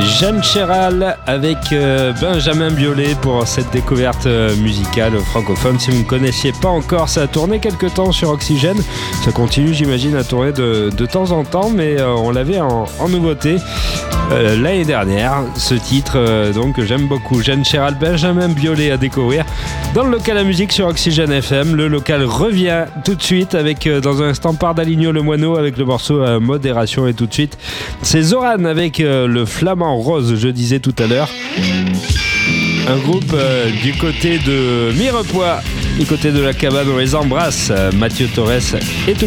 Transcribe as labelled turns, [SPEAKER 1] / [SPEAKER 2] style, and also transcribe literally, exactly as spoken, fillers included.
[SPEAKER 1] Jeanne Chéral avec euh, Benjamin Biolay pour cette découverte euh, musicale francophone. Si vous ne connaissiez pas encore, ça a tourné quelques temps sur Oxygène. Ça continue, j'imagine, à tourner de, de temps en temps, mais euh, on l'avait en, en nouveauté euh, l'année dernière. Ce titre, euh, donc, que j'aime beaucoup. Jeanne Chéral, Benjamin Biolay à découvrir dans le local à musique sur Oxygène F M. Le local revient tout de suite avec, euh, dans un instant, Pardaligno le Moineau avec le morceau euh, Modération. Et tout de suite, c'est Zoran avec euh, le Flamand Rose, je disais tout à l'heure. Un groupe euh, du côté de Mirepoix, du côté de la cabane, on les embrasse. Mathieu Torres et tout